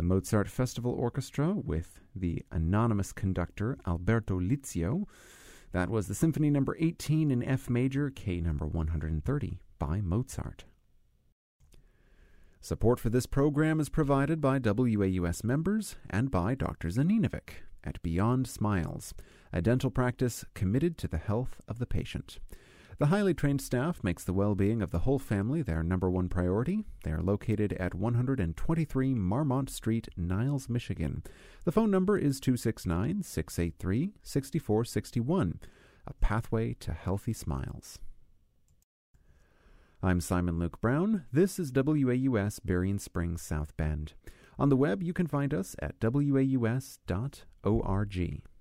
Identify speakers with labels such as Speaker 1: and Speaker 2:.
Speaker 1: The Mozart Festival Orchestra with the anonymous conductor Alberto Lizio. That was the Symphony No. 18 in F major, K No. 130 by Mozart. Support for this program is provided by WAUS members and by Dr. Zaninovic at Beyond Smiles, a dental practice committed to the health of the patient. The highly trained staff makes the well-being of the whole family their number one priority. They are located at 123 Marmont Street, Niles, Michigan. The phone number is 269-683-6461, a pathway to healthy smiles. I'm Simon Luke Brown. This is WAUS Berrien Springs, South Bend. On the web, you can find us at waus.org.